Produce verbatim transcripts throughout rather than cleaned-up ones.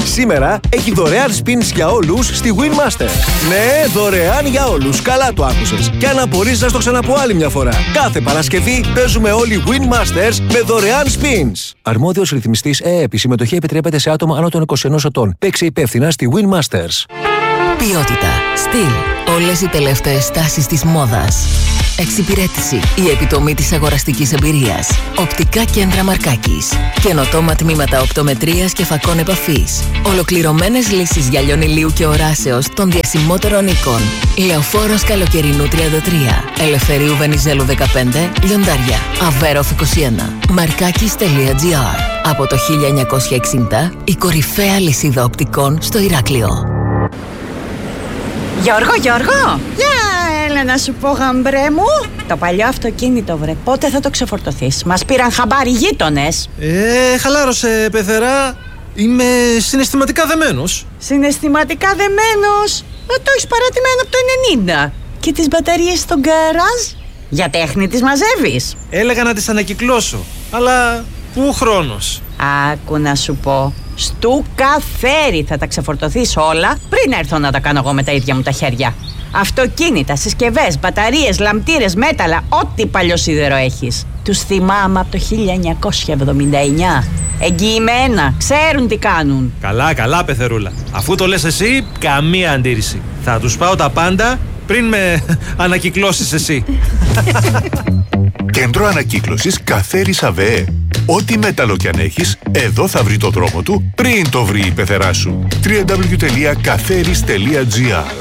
Σήμερα έχει δωρεάν spins για όλους στη Winmaster. Ναι, δωρεάν για όλους. Καλά το άκουσες. Και αν απορείς, να στο ξαναπώ άλλη μια φορά. Κάθε Παρασκευή παίζουμε όλοι Winmasters με δωρεάν spins. Αρμόδιος ρυθμιστής ΕΕΠ. Η συμμετοχή επιτρέπεται σε άτομα άνω των είκοσι ενός ετών. Παίξε υπεύθυνα στη Winmasters. Ποιότητα, στυλ, όλες οι τελευταίες τάσεις της μόδας. Εξυπηρέτηση, η επιτομή της αγοραστικής εμπειρίας. Οπτικά κέντρα Μαρκάκης. Καινοτόμα τμήματα οπτομετρίας και φακών επαφής. Ολοκληρωμένες λύσεις γυαλιών ηλίου και οράσεως των διασημότερων οίκων. Λεωφόρος Καλοκαιρινού τριάντα τρία. Ελευθερίου Βενιζέλου δεκαπέντε. Λιοντάρια. Αβέροφ είκοσι ένα. Μαρκάκης τελεία τζι άρ. Από το χίλια εννιακόσια εξήντα η κορυφαία λυσίδα οπτικών στο Ηράκλειο. Γιώργο, Γιώργο! Γεια, έλα να σου πω, γαμπρέ μου. Το παλιό αυτοκίνητο, βρε, πότε θα το ξεφορτωθείς? Μας πήραν χαμπάρι γείτονες. Ε, χαλάρωσε, πεθερά. Είμαι συναισθηματικά δεμένος. Συναισθηματικά δεμένος? Ε, το έχεις παρατημένο από το ενενήντα. Και τις μπαταρίες στο γκαράζ? Για τέχνη τις μαζεύεις? Έλεγα να τις ανακυκλώσω, αλλά πού χρόνος? Άκου να σου πω. Στου καφέρι θα τα ξεφορτωθείς όλα πριν έρθω να τα κάνω εγώ με τα ίδια μου τα χέρια. Αυτοκίνητα, συσκευές, μπαταρίες, λαμπτήρες, μέταλλα, ό,τι παλιό σίδερο έχεις. Τους θυμάμαι από το χίλια εννιακόσια εβδομήντα εννιά. Εγγυημένα, ξέρουν τι κάνουν. Καλά, καλά, πεθερούλα. Αφού το λες εσύ, καμία αντίρρηση. Θα τους πάω τα πάντα πριν με ανακυκλώσεις εσύ. Κέντρο ανακύκλωσης Καφέρης ΑΒΕ. Ό,τι μέταλλο κι αν έχεις, εδώ θα βρει το δρόμο του πριν το βρει η πεθερά σου. double-u double-u double-u τελεία καφέρης τελεία τζι άρ.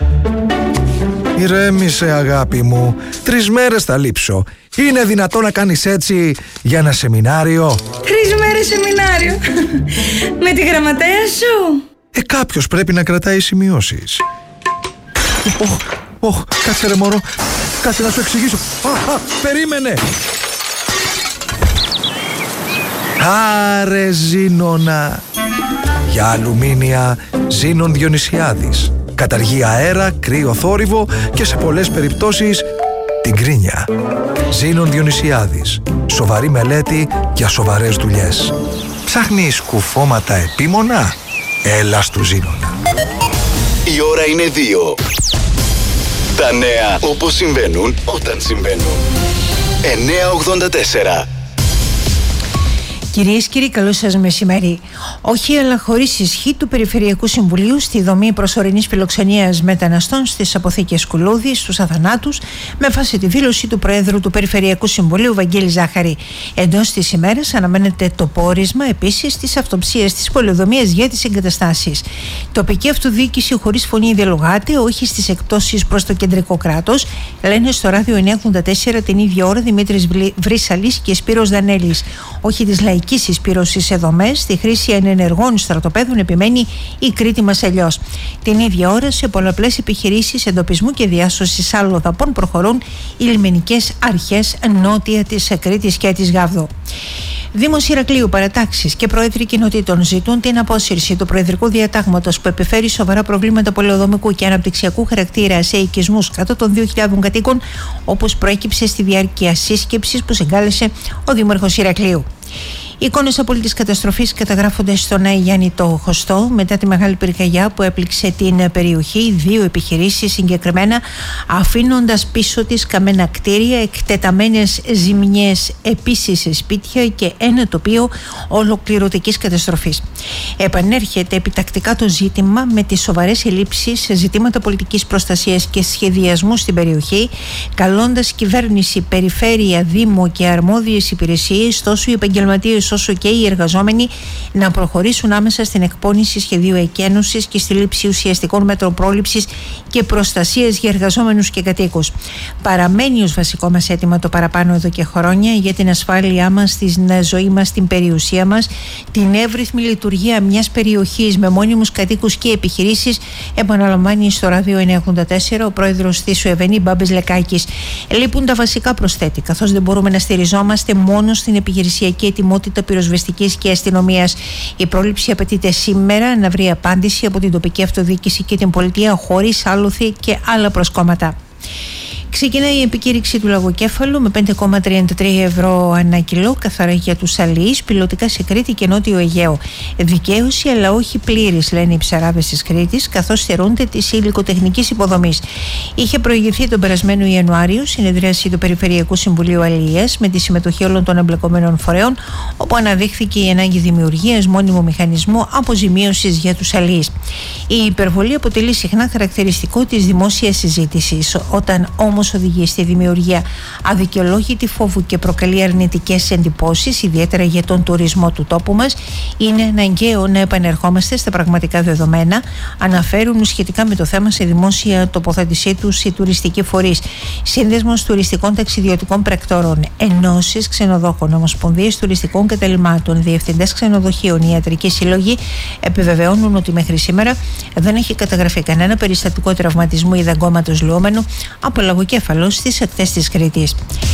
Ηρέμησε, αγάπη μου. Τρεις μέρες θα λείψω. Είναι δυνατό να κάνεις έτσι για ένα σεμινάριο? Τρεις μέρες σεμινάριο? Με τη γραμματέα σου? Ε, κάποιος πρέπει να κρατάει σημειώσεις. Ωχ, ωχ, κάτσε ρε μωρό. Κάτσε να σου εξηγήσω. Α, α, περίμενε. Άρε Ζήνονα. Για αλουμίνια Ζήνων Διονυσιάδης. Καταργεί αέρα, κρύο θόρυβο και σε πολλές περιπτώσεις την κρίνια. Ζήνων Διονυσιάδης. Σοβαρή μελέτη για σοβαρές δουλειές. Ψάχνεις κουφώματα επίμονα? Έλα στου Ζήνονα. Η ώρα είναι δύο. Τα νέα όπως συμβαίνουν όταν συμβαίνουν. εννιακόσια ογδόντα τέσσερα. Κυρίες και κύριοι, καλό σας μεσημέρι. Όχι, αλλά χωρίς ισχύ του Περιφερειακού Συμβουλίου στη δομή προσωρινής φιλοξενίας μεταναστών στις αποθήκες Κουλούδη, στους Αθανάτους, με βάση τη δήλωση του Προέδρου του Περιφερειακού Συμβουλίου, Βαγγέλη Ζάχαρη. Εντός της ημέρας αναμένεται το πόρισμα επίσης της αυτοψίας της πολεοδομίας για τις εγκαταστάσεις. Τοπική αυτοδιοίκηση χωρίς φωνή διαλογάται, όχι στις εκπτώσεις προς το κεντρικό κράτος, λένε στο ράδιο εννιακόσια ογδόντα τέσσερα την ίδια ώρα Δημήτρης Βρύσαλης και Σπύρος Δανέλης. Όχι της λαϊκής συσπήρωσης σε δομές, στη χρήση ανενεργών στρατοπέδων επιμένει η Κρήτη μας αλλιώς. Την ίδια ώρα, σε πολλαπλές επιχειρήσεις εντοπισμού και διάσωσης αλλοδαπών προχωρούν οι λιμενικές αρχές νότια της Κρήτης και της Γάβδο. Δήμος Ηρακλείου, παρατάξεις και πρόεδροι κοινοτήτων ζητούν την απόσυρση του προεδρικού διατάγματος που επιφέρει σοβαρά προβλήματα πολεοδομικού και αναπτυξιακού χαρακτήρα σε οικισμούς κάτω των δύο χιλιάδων κατοίκων, όπως προέκυψε στη διάρκεια σύσκεψης που συγκάλεσε ο Δήμαρχος Ηρακλείου. Οι εικόνες απόλυτης καταστροφής καταγράφονται στον Άη Γιάννη το Χωστό μετά τη μεγάλη πυρκαγιά που έπληξε την περιοχή, δύο επιχειρήσεις συγκεκριμένα, αφήνοντας πίσω της καμένα κτίρια, εκτεταμένες ζημιές επίσης σε σπίτια και ένα τοπίο ολοκληρωτικής καταστροφής. Επανέρχεται επιτακτικά το ζήτημα με τις σοβαρές ελλείψεις σε ζητήματα πολιτικής προστασίας και σχεδιασμού στην περιοχή, καλώντας κυβέρνηση, περιφέρεια, δήμο και αρμόδιες υπηρεσίες, τόσο οι επαγγελματίες όσο και οι εργαζόμενοι, να προχωρήσουν άμεσα στην εκπόνηση σχεδίου εκένωσης και στη λήψη ουσιαστικών μέτρων πρόληψης και προστασίας για εργαζόμενους και κατοίκους. Παραμένει ως βασικό μας αίτημα το παραπάνω εδώ και χρόνια για την ασφάλειά μας, τη ζωή μας, την περιουσία μας, την εύρυθμη λειτουργία μιας περιοχής με μόνιμους κατοίκους και επιχειρήσεις, επαναλαμβάνει στο ράδιο εννιακόσια ογδόντα τέσσερα ο πρόεδρος της ΟΕΒΕΝΗ Μπάμπης Λεκάκης. Λείπουν τα βασικά προσθέτει, καθώς δεν μπορούμε να στηριζόμαστε μόνο στην επιχειρησιακή ετοιμότητα πυροσβεστικής και αστυνομίας. Η πρόληψη απαιτείται σήμερα να βρει απάντηση από την τοπική αυτοδιοίκηση και την πολιτεία χωρίς άλοθη και άλλα προσκόμματα. Ξεκινάει η επικήρυξη του λαγοκέφαλου με πέντε κόμμα τριάντα τρία ευρώ ανά κιλό, καθαρά για τους αλληλείς, πιλωτικά σε Κρήτη και Νότιο Αιγαίο. Δικαίωση, αλλά όχι πλήρης, λένε οι ψαράδες της Κρήτης, καθώς στερούνται της υλικοτεχνικής υποδομής. Είχε προηγηθεί τον περασμένο Ιανουάριο συνεδρίαση του Περιφερειακού Συμβουλίου Αλληλείας με τη συμμετοχή όλων των εμπλεκομένων φορέων, όπου αναδείχθηκε η ανάγκη δημιουργίας μόνιμου μηχανισμού αποζημίωσης για τους αλληλείς. Η υπερβολή αποτελεί συχνά χαρακτηριστικό της δημόσιας συζήτησης. Όταν όμως οδηγεί στη δημιουργία αδικαιολόγητη φόβου και προκαλεί αρνητικές εντυπώσεις, ιδιαίτερα για τον τουρισμό του τόπου μας, είναι αναγκαίο να επανερχόμαστε στα πραγματικά δεδομένα, αναφέρουν σχετικά με το θέμα σε δημόσια τοποθέτησή τους οι τουριστικοί φορείς. Σύνδεσμος Τουριστικών Ταξιδιωτικών Πρακτόρων, ενώσεις ξενοδόχων, ομοσπονδίες τουριστικών καταλυμάτων, διευθυντές ξενοδοχείων, ιατρικοί σύλλογοι επιβεβαιώνουν ότι μέχρι σήμερα δεν έχει καταγραφεί κανένα περιστατικό τραυματισμού ή δαγκώματος λουόμενου από λαγοκέφαλο στις ακτές της Κρήτης.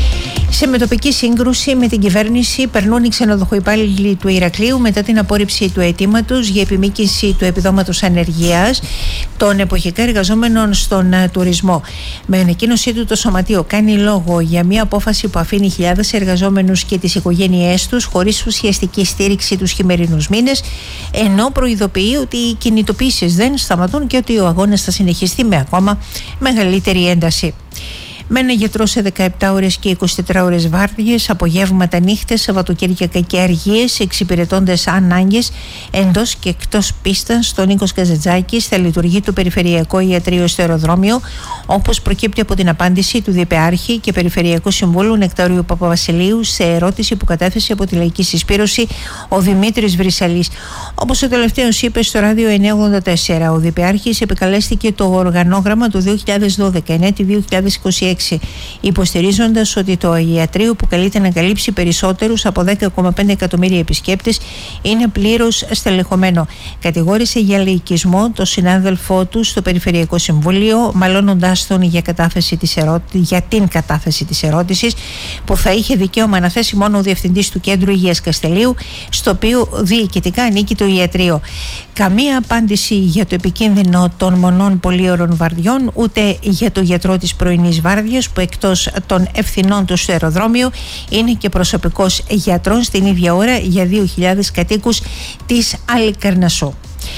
Σε μετοπική σύγκρουση με την κυβέρνηση περνούν οι ξενοδοχοϊπάλληλοι του Ηρακλείου μετά την απόρριψη του αιτήματος για επιμήκυνση του επιδόματος ανεργίας των εποχικά εργαζόμενων στον τουρισμό. Με ανακοίνωσή του, το Σωματείο κάνει λόγο για μια απόφαση που αφήνει χιλιάδες εργαζόμενους και τις οικογένειές τους χωρίς ουσιαστική στήριξη τους χειμερινούς μήνες, ενώ προειδοποιεί ότι οι κινητοποιήσεις δεν σταματούν και ότι ο αγώνας θα συνεχιστεί με ακόμα μεγαλύτερη ένταση. Με ένα γιατρό σε δεκαεπτά ώρες και εικοσιτετράωρες βάρδιες, απογεύματα, νύχτες, Σαββατοκύριακα και αργίες, εξυπηρετώντας ανάγκες εντός και εκτός πίστας, στον Νίκος Καζατζάκης θα λειτουργεί το Περιφερειακό Ιατρείο στο αεροδρόμιο, όπως προκύπτει από την απάντηση του Διπεάρχη και Περιφερειακού Συμβούλου Νεκτάριου Παπαβασιλείου σε ερώτηση που κατέθεσε από τη Λαϊκή Συσπήρωση ο Δημήτρης Βρυσαλής. Όπως ο τελευταίος είπε στο ράδιο εννιακόσια ογδόντα τέσσερα, ο Διπεάρχης επικαλέστηκε το οργανόγραμμα του δύο χιλιάδες δώδεκα ενέτη δύο χιλιάδες είκοσι έξι, υποστηρίζοντας ότι το ιατρείο, που καλείται να καλύψει περισσότερους από δέκα κόμμα πέντε εκατομμύρια επισκέπτες, είναι πλήρως στελεχωμένο. Κατηγόρησε για λαϊκισμό το συνάδελφό του στο Περιφερειακό Συμβούλιο, μαλώνοντάς τον για, κατάθεση της ερώ... για την κατάθεση της ερώτησης, που θα είχε δικαίωμα να θέσει μόνο ο Διευθυντής του Κέντρου Υγείας Καστελείου, στο οποίο διοικητικά ανήκει το ιατρείο. Καμία απάντηση για το επικίνδυνο των μονών πολύωρων βαρδιών, ούτε για το γιατρό της πρωινής βάρδιας, που εκτός των ευθυνών του στο αεροδρόμιο είναι και προσωπικός γιατρών στην ίδια ώρα για δύο χιλιάδες κατοίκους της Αλικαρνασσού.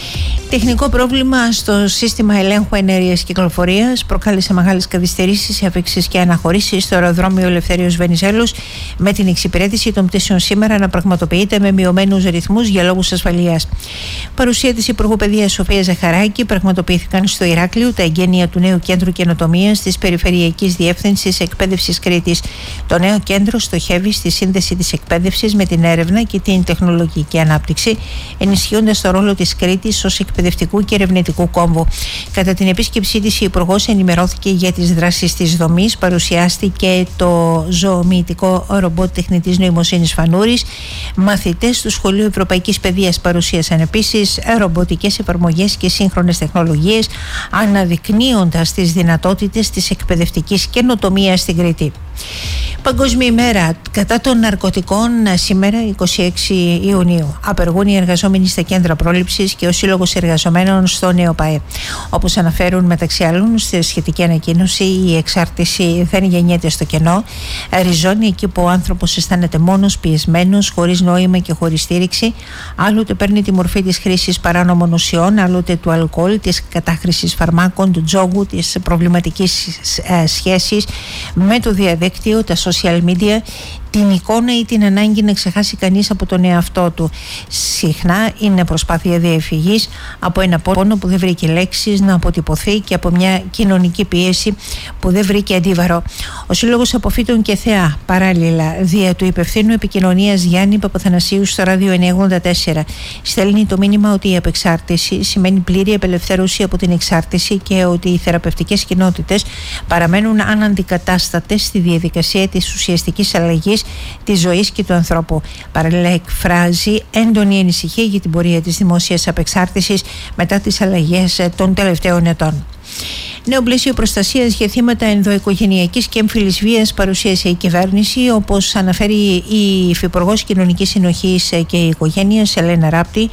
Τεχνικό πρόβλημα στο σύστημα ελέγχου ενέργειας κυκλοφορίας προκάλεσε μεγάλες καθυστερήσεις, αφήξεις και αναχωρήσεις στο αεροδρόμιο Ελευθέριος Βενιζέλος, με την εξυπηρέτηση των πτήσεων σήμερα να πραγματοποιείται με μειωμένους ρυθμούς για λόγους ασφαλείας. Παρουσία της Υπουργού Παιδείας Σοφία Ζαχαράκη πραγματοποιήθηκαν στο Ηράκλειο τα εγγένεια του νέου κέντρου καινοτομίας της Περιφερειακής Διεύθυνσης Εκπαίδευσης Κρήτης. Το νέο κέντρο στοχεύει στη σύνδεση της εκπαίδευσης με την έρευνα και την τεχνολογική ανάπτυξη, ενισχύοντας το ρόλο της Κρήτης ως εκπαιδευτικού και ερευνητικού κόμβου. Κατά την επίσκεψή της, η Υπουργός ενημερώθηκε για τις δράσεις της δομής, παρουσιάστηκε το ζωομυητικό ρομπότ τεχνητής νοημοσύνης Φανούρης. Μαθητές του Σχολείου Ευρωπαϊκής Παιδείας παρουσίασαν επίσης ρομποτικές εφαρμογές και σύγχρονες τεχνολογίες, αναδεικνύοντας τις δυνατότητες της εκπαιδευτικής καινοτομίας στην Κρήτη. Παγκόσμια ημέρα κατά των ναρκωτικών σήμερα, εικοστή έκτη Ιουνίου. Απεργούν οι εργαζόμενοι στα κέντρα πρόληψης και ο Σύλλογος Εργαζομένων στο ΝΕΟΠΑΕ. Όπως αναφέρουν μεταξύ άλλων στη σχετική ανακοίνωση, η εξάρτηση δεν γεννιέται στο κενό. Ριζώνει εκεί που ο άνθρωπος αισθάνεται μόνος, πιεσμένος, χωρίς νόημα και χωρίς στήριξη. Άλλοτε παίρνει τη μορφή της χρήσης παράνομων ουσιών, άλλοτε του αλκοόλ, της κατάχρησης φαρμάκων, του τζόγου, της προβληματικής ε, σχέσης με το διαδίκτυο, τα social media, την εικόνα ή την ανάγκη να ξεχάσει κανείς από τον εαυτό του. Συχνά είναι προσπάθεια διαφυγής από ένα πόνο που δεν βρήκε λέξεις να αποτυπωθεί και από μια κοινωνική πίεση που δεν βρήκε αντίβαρο. Ο Σύλλογος Αποφύτων και Θεά, παράλληλα, δια του υπευθύνου επικοινωνίας Γιάννη Παπαθανασίου στο ράδιο εννιακόσια ογδόντα τέσσερα, στέλνει το μήνυμα ότι η απεξάρτηση σημαίνει πλήρη απελευθέρωση από την εξάρτηση και ότι οι θεραπευτικές κοινότητες παραμένουν αναντικατάστατες στη διαδικασία της ουσιαστικής αλλαγής της ζωής και του ανθρώπου. Παράλληλα, εκφράζει έντονη ανησυχία για την πορεία της δημόσιας απεξάρτησης μετά τις αλλαγές των τελευταίων ετών. Νέο πλαίσιο προστασίας για θύματα ενδοοικογενειακής και έμφυλης βίας παρουσίασε η κυβέρνηση, όπως αναφέρει η Υφυπουργός Κοινωνικής Συνοχής και Οικογένειας Ελένα Ράπτη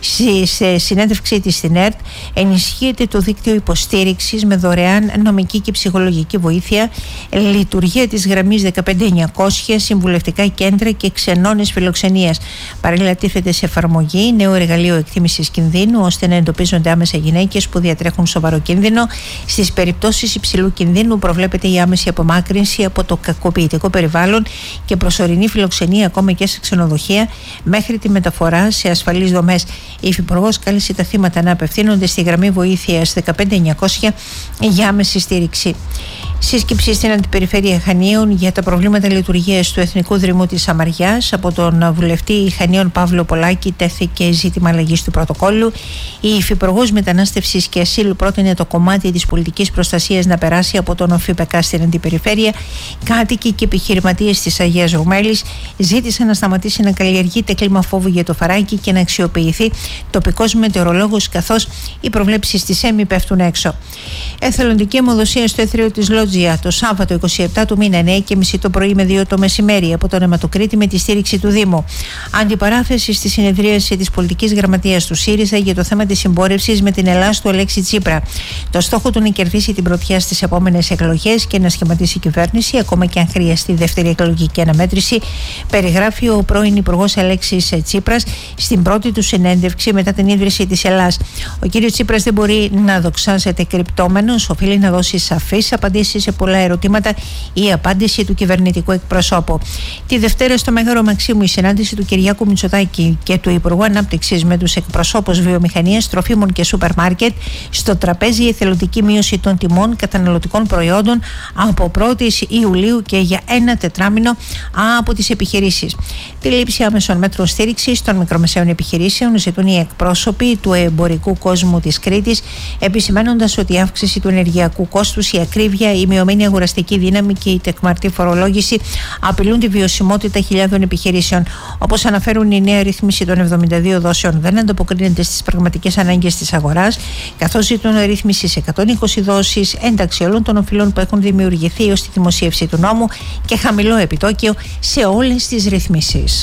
σε συνέντευξή της στην ΕΡΤ. Ενισχύεται το δίκτυο υποστήριξης με δωρεάν νομική και ψυχολογική βοήθεια, λειτουργία της γραμμής δεκαπέντε εννιακόσια, συμβουλευτικά κέντρα και ξενώνες φιλοξενίας. Παράλληλα, τίθεται σε εφαρμογή νέο εργαλείο εκτίμησης κινδύνου, ώστε να εντοπίζονται άμεσα γυναίκες που διατρέχουν σοβαρό κίνδυνο. Στις περιπτώσεις υψηλού κινδύνου προβλέπεται η άμεση απομάκρυνση από το κακοποιητικό περιβάλλον και προσωρινή φιλοξενία ακόμα και σε ξενοδοχεία μέχρι τη μεταφορά σε ασφαλείς δομές. Η Υφυπουργός κάλεσε τα θύματα να απευθύνονται στη γραμμή βοήθειας δεκαπέντε εννιακόσια για άμεση στήριξη. Σύσκεψη στην Αντιπεριφέρεια Χανίων για τα προβλήματα λειτουργίας του Εθνικού Δρυμού της Σαμαριάς. Από τον βουλευτή Χανίων Παύλο Πολάκη τέθηκε ζήτημα αλλαγής του πρωτοκόλλου. Η Υφυπουργός Μετανάστευσης και Ασύλου πρότεινε το κομμάτι της πολιτικής προστασίας να περάσει από τον ΟΦΙΠΕΚΑ στην Αντιπεριφέρεια. Κάτοικοι και επιχειρηματίες της Αγίας Ρουμέλης ζήτησαν να σταματήσει να καλλιεργείται κλίμα φόβου για το Φαράκι και να αξιοποιηθεί τοπικός μετεωρολόγος, καθώς οι προβλέψεις της ΕΜΗ πέφτουν έξω. Εθελοντική αιμοδοσία στο Εθρείο της Λότζια το Σάββατο είκοσι επτά του μήνα, εννιά και μισή το πρωί με δύο το μεσημέρι, από τον αιματοκρίτη με τη στήριξη του Δήμου. Αντιπαράθεση στη συνεδρίαση της πολιτικής γραμματείας του ΣΥΡΙΖΑ για το θέμα της συμπόρευσης με την Ελλάς του Αλέξη Τσίπρα. Το στόχο του είναι κερδίσει την πρωτιά στις επόμενες εκλογές και να σχηματίσει η κυβέρνηση, ακόμα και αν χρειαστεί δεύτερη εκλογική αναμέτρηση, περιγράφει ο πρώην Υπουργός Αλέξης Τσίπρας στην πρώτη του συνέντευξη μετά την ίδρυση της Ελλάς. Ο κ. Τσίπρας δεν μπορεί να δοξάζεται κρυπτόμενος, οφείλει να δώσει σαφείς απαντήσεις σε πολλά ερωτήματα, η απάντηση του κυβερνητικού εκπροσώπου. Τη Δευτέρα στο Μέγαρο Μαξίμου η συνάντηση του Κυριάκου Μητσοτάκη και του Υπουργού Ανάπτυξης με τους εκπροσώπους βιομηχανίας, τροφίμων και σούπερ μάρκετ. Στο τραπέζι η εθελοντική μείωση των τιμών καταναλωτικών προϊόντων από πρώτη Ιουλίου και για ένα τετράμινο από τις επιχειρήσεις. Τη λήψη άμεσων μέτρων στήριξης των μικρομεσαίων επιχειρήσεων ζητούν οι εκπρόσωποι του εμπορικού κόσμου της Κρήτης, επισημαίνοντας ότι η αύξηση του ενεργειακού κόστους, η ακρίβεια, η μειωμένη αγοραστική δύναμη και η τεκμαρτή φορολόγηση απειλούν τη βιωσιμότητα χιλιάδων επιχειρήσεων. Όπως αναφέρουν, η νέα ρύθμιση των εβδομήντα δύο δόσεων δεν ανταποκρίνεται στις πραγματικές ανάγκες της αγοράς, καθώς ζητούν ρύθμιση σε εκατόν είκοσι δόσεις, ένταξη όλων των οφειλών που έχουν δημιουργηθεί ως τη δημοσίευση του νόμου και χαμηλό επιτόκιο σε όλες τις ρυθμίσεις.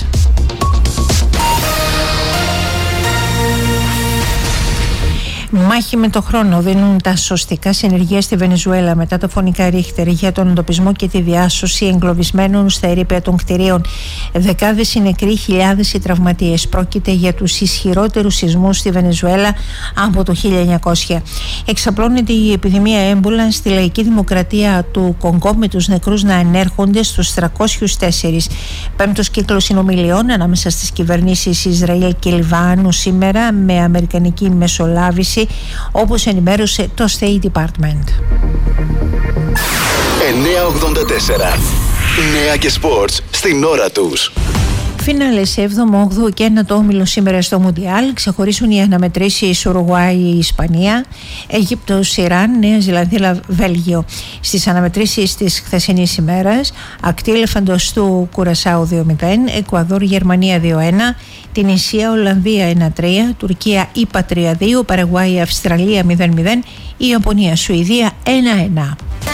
Μάχη με το χρόνο δίνουν τα σωστικά συνεργεία στη Βενεζουέλα μετά τα φωνικά Ρίχτερ για τον εντοπισμό και τη διάσωση εγκλωβισμένων στα ερείπια των κτηρίων. Δεκάδες οι νεκροί, χιλιάδες οι τραυματίες. Πρόκειται για τους ισχυρότερους σεισμούς στη Βενεζουέλα από το χίλια εννιακόσια. Εξαπλώνεται η επιδημία έμπολα στη λαϊκή δημοκρατία του Κονγκό, με τους νεκρούς να ανέρχονται στους τριακόσιους τέσσερα. Πέμπτος κύκλος συνομιλιών ανάμεσα στις κυβερνήσεις Ισραήλ και Λιβάνου σήμερα, με αμερικανική μεσολάβηση, όπως ενημέρωσε το State Department. εννιακόσια ογδόντα τέσσερα. Νέα και σπορτς στην ώρα τους. Φίναλε σε έβδομο, όγδοο και ένατο όμιλο σήμερα στο Μουντιάλ. Ξεχωρίσουν οι αναμετρήσεις Ουρουγουάη, Ισπανία, Αίγυπτος, Ιράν, Νέα Ζηλανδία, Βέλγιο. Στις αναμετρήσεις της χθεσινής ημέρας, ακτή Ελεφαντοστού Κουρασάου δύο μηδέν, Εκουαδόρ, Γερμανία δύο ένα, Τινησία, Ολλανδία ένα τρία, Τουρκία, ΙΠΑ τρία δύο, Παραγουάη, Αυστραλία μηδέν μηδέν, η Ιαπωνία, Σουηδία ένα ένα.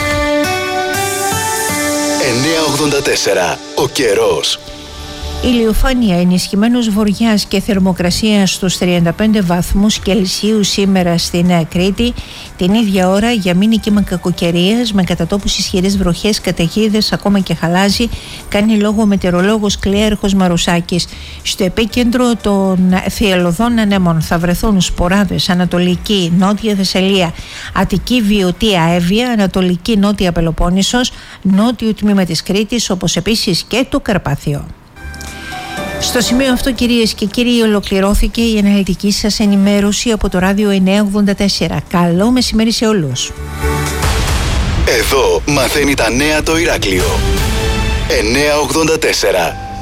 εννιακόσια ογδόντα τέσσερα. Ο καιρός. Ηλιοφάνεια, ενισχυμένος βοριάς και θερμοκρασία στους τριάντα πέντε βαθμούς Κελσίου σήμερα στη Νέα Κρήτη. Την ίδια ώρα για μήνυ κύμα κακοκαιρίας με κατά τόπους ισχυρές βροχές, καταιγίδες, ακόμα και χαλάζι, κάνει λόγο ο μετεωρολόγος Κλέαρχος Μαρουσάκης. Στο επίκεντρο των θυελλωδών ανέμων θα βρεθούν σποράδες Ανατολική, Νότια Θεσσαλία, Αττική, Βιωτία, Εύβοια, Ανατολική, Νότια Πελοπόννησος, νότιο τμήμα της Κρήτης, όπως επίσης και το Καρπάθιο. Στο σημείο αυτό, κυρίες και κύριοι, ολοκληρώθηκε η αναλυτική σας ενημέρωση από το ράδιο εννιακόσια ογδόντα τέσσερα. Καλό μεσημέρι σε όλους. Εδώ μαθαίνει τα νέα το Ηράκλειο. εννιακόσια ογδόντα τέσσερα.